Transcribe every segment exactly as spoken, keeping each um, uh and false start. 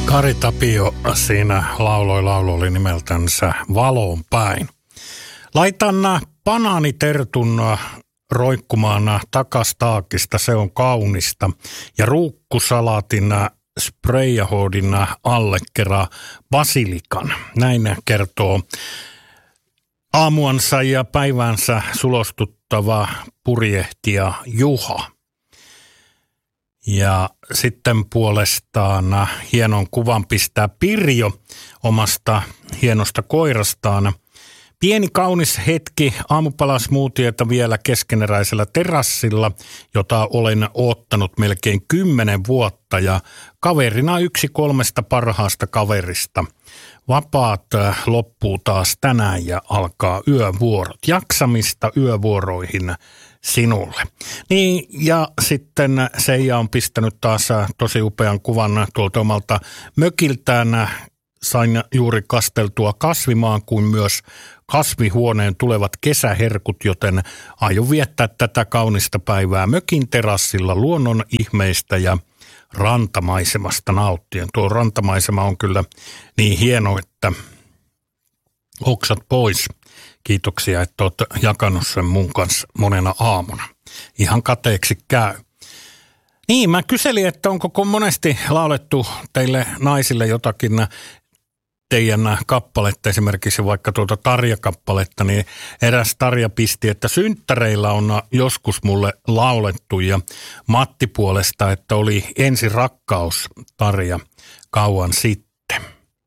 Kari Tapio siinä lauloi, laulu oli nimeltänsä Valoon päin. Laitan banaanitertun roikkumaan takastaakista, se on kaunista. Ja ruukkusalaatin spreijahordin alle kerran basilikan. Näin kertoo aamuansa ja päivänsä sulostuttava purjehtija Juha. Ja sitten puolestaan hienon kuvan pistää Pirjo omasta hienosta koirastaan. Pieni kaunis hetki aamupalasmuutiota vielä keskeneräisellä terassilla, jota olen oottanut melkein kymmenen vuotta ja kaverina yksi kolmesta parhaasta kaverista. Vapaat loppuu taas tänään ja alkaa yövuorot. Jaksamista yövuoroihin sinulle. Niin, ja sitten Seija on pistänyt taas tosi upean kuvan tuolta omalta mökiltään. Sain juuri kasteltua kasvimaan kuin myös kasvihuoneen tulevat kesäherkut, joten aion viettää tätä kaunista päivää mökin terassilla luonnon ihmeistä ja rantamaisemasta nauttien. Tuo rantamaisema on kyllä niin hieno, että oksat pois. Kiitoksia, että olet jakanut sen mun kanssa monena aamuna. Ihan kateeksi käy. Niin, mä kyselin, että onko monesti laulettu teille naisille jotakin teidän kappaletta, esimerkiksi vaikka tuota Tarja-kappaletta, niin eräs Tarja pisti, että synttäreillä on joskus mulle laulettu ja Matti puolesta, että oli ensi rakkaus Tarja kauan sitten.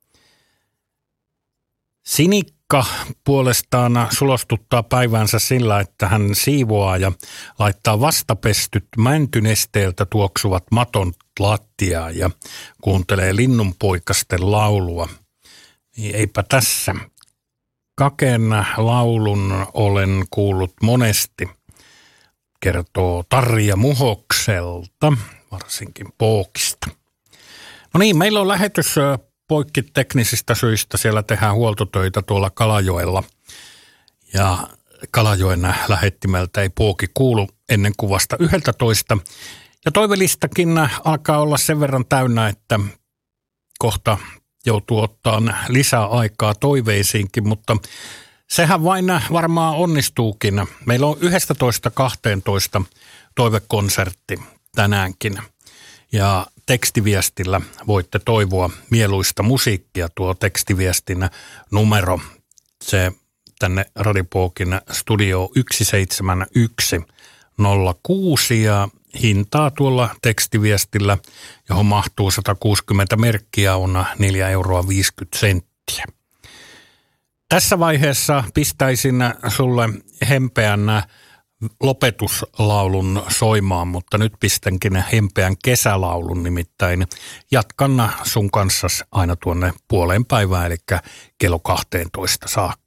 Sinikka puolestaan sulostuttaa päivänsä sillä, että hän siivoaa ja laittaa vastapestyt mäntynesteeltä tuoksuvat maton lattiaa ja kuuntelee linnunpoikasten laulua. Eipä tässä. Kaken laulun olen kuullut monesti, kertoo Tarja Muhokselta, varsinkin Pookista. No niin, meillä on lähetys poikki teknisistä syistä. Siellä tehdään huoltotöitä tuolla Kalajoella. Ja Kalajoen lähettimeltä ei Pooki kuulu ennen kuvasta yhdeltätoista. Ja toivelistakin alkaa olla sen verran täynnä, että kohta joutuu ottaa lisää aikaa toiveisiinkin, mutta sehän vain varmaan onnistuukin. Meillä on yhdestätoista kahteentoista toivekonsertti tänäänkin ja tekstiviestillä voitte toivoa mieluista musiikkia. Tuo tekstiviestin numero, se tänne Radipookin studio yksi seitsemän yksi nolla kuusi ja hintaa tuolla tekstiviestillä, johon mahtuu sata kuusikymmentä merkkiä, on neljä euroa viisikymmentä senttiä. Tässä vaiheessa pistäisin sulle hempeän lopetuslaulun soimaan, mutta nyt pistänkin hempeän kesälaulun, nimittäin jatkan sun kanssa aina tuonne puoleen päivään, eli kello kahteentoista saakka.